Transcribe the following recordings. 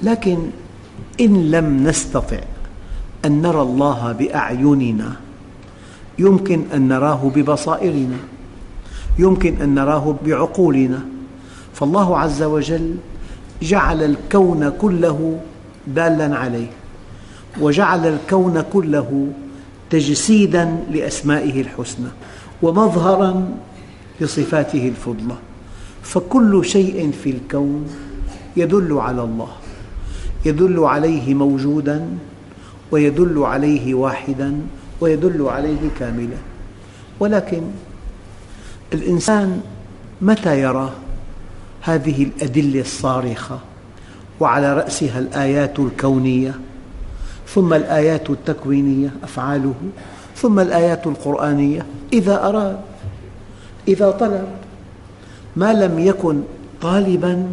لكن إن لم نستطع أن نرى الله بأعيننا يمكن أن نراه ببصائرنا، يمكن أن نراه بعقولنا. فالله عز وجل جعل الكون كله دالاً عليه، وجعل الكون كله تجسيداً لأسمائه الحسنى ومظهراً لصفاته الفضلى. فكل شيء في الكون يدل على الله، يدل عليه موجوداً، ويدل عليه واحداً، ويدل عليه كاملاً. ولكن الإنسان متى يرى هذه الأدلة الصارخة وعلى رأسها الآيات الكونية، ثم الآيات التكوينية أفعاله، ثم الآيات القرآنية؟ إذا أراد، إذا طلب. ما لم يكن طالباً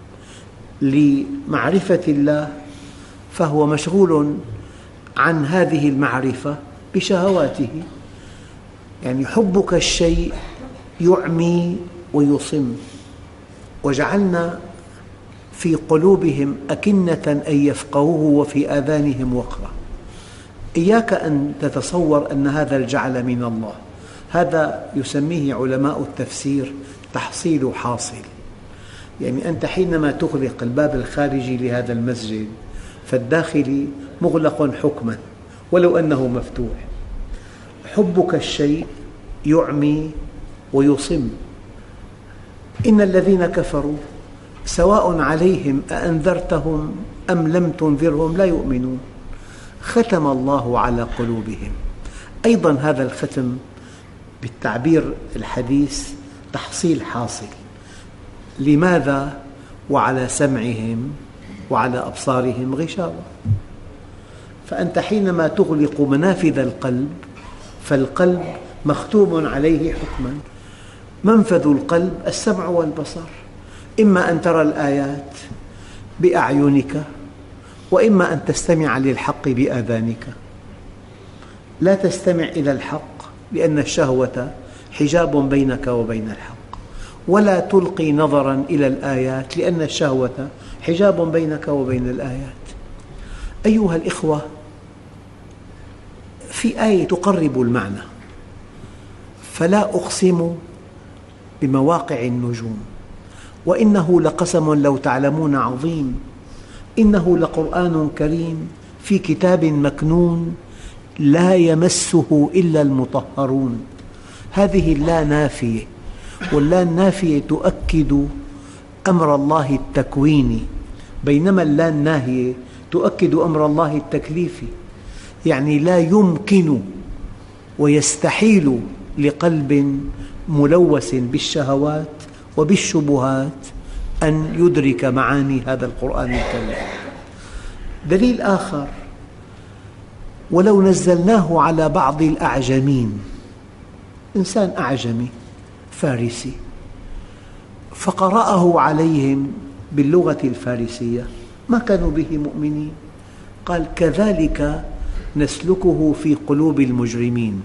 لمعرفة الله فهو مشغول عن هذه المعرفة بشهواته. يعني حبك الشيء يعمي ويصم. وجعلنا في قلوبهم أكنة أن يفقهوه وفي آذانهم وقرا. إياك أن تتصور أن هذا الجعل من الله، هذا يسميه علماء التفسير تحصيل حاصل. يعني أنت حينما تغلق الباب الخارجي لهذا المسجد فالداخلي مغلق حكماً ولو أنه مفتوح. حبك الشيء يعمي ويصم. إن الذين كفروا سواء عليهم أأنذرتهم أم لم تنذرهم لا يؤمنون، ختم الله على قلوبهم. أيضا هذا الختم بالتعبير الحديث تحصيل حاصل. لماذا؟ وعلى سمعهم وعلى أبصارهم غشاوة. فأنت حينما تغلق منافذ القلب فالقلب مختوم عليه حكماً. منفذ القلب السمع والبصر، إما أن ترى الآيات بأعينك، وإما أن تستمع للحق بآذانك. لا تستمع إلى الحق لأن الشهوة حجاب بينك وبين الحق، ولا تلقي نظراً إلى الآيات لأن الشهوة حجاب بينك وبين الآيات. أيها الإخوة، في آية تقرب المعنى: فلا أقسم بمواقع النجوم وإنه لقسم لو تعلمون عظيم إنه لقرآن كريم في كتاب مكنون لا يمسه إلا المطهرون. هذه اللا نافية، واللا النافية تؤكد أمر الله التكويني، بينما اللا الناهية تؤكد أمر الله التكليفي. يعني لا يمكن ويستحيل لقلب ملوث بالشهوات وبالشبهات أن يدرك معاني هذا القرآن الكريم. دليل آخر: ولو نزلناه على بعض الأعجمين، إنسان أعجمي فارسي فقرأه عليهم باللغة الفارسية ما كانوا به مؤمنين. قال: كذلك نسلكه في قلوب المجرمين.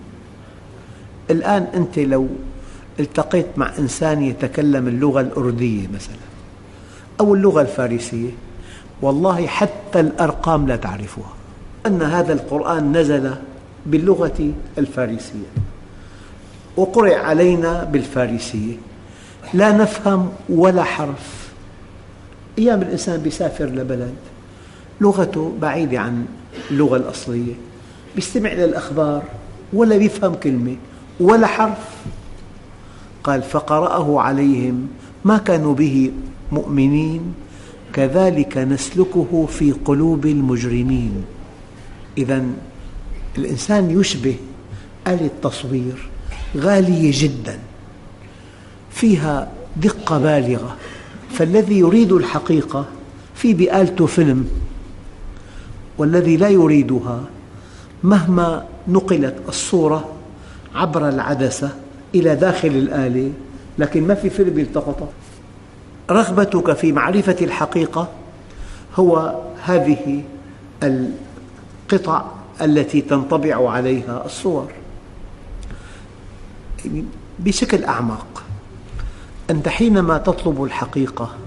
الآن أنت لو التقيت مع إنسان يتكلم اللغة الأردية مثلا أو اللغة الفارسية، والله حتى الأرقام لا تعرفها. أن هذا القرآن نزل باللغة الفارسية وقرئ علينا بالفارسية، لا نفهم ولا حرف. أيام الإنسان يسافر لبلد لغته بعيدة عن اللغة الأصلية، يستمع إلى الأخبار ولا يفهم كلمة ولا حرف. قال: فقرأه عليهم ما كانوا به مؤمنين كذلك نسلكه في قلوب المجرمين. إذن الإنسان يشبه آلة تصوير غالية جدا فيها دقة بالغة، فالذي يريد الحقيقة في بآلته فيلم، والذي لا يريدها مهما نقلت الصورة عبر العدسة إلى داخل الآلة لكن ما في فيلم يلتقطه. رغبتك في معرفة الحقيقة هو هذه القطع التي تنطبع عليها الصور. بشكل أعمق، أنت حينما تطلب الحقيقة